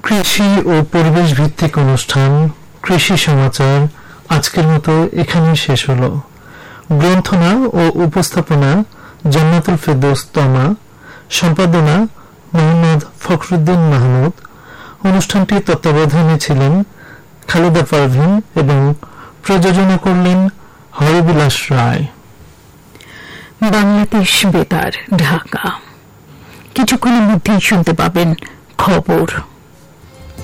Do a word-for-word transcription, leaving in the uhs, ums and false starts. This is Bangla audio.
কৃষি ও পরিবেশ ভিত্তিক অনুষ্ঠান কৃষি সমাচার আজকের মতো এখানে শেষ হলো। গ্রন্থনা ও উপস্থাপনা জান্নাতুল ফেরদৌস তমা, সম্পাদনা মোহাম্মদ ফখরুদ্দিন মাহমুদ। অনুষ্ঠানটি তত্ত্বাবধানে ছিলেন খালেদা পারভীন এবং প্রযোজনা করলেন হরবিলাস রায়। বাংলাদেশ বেতার, ঢাকা। কিছুক্ষণের মধ্যেই শুনতে পাবেন খবর।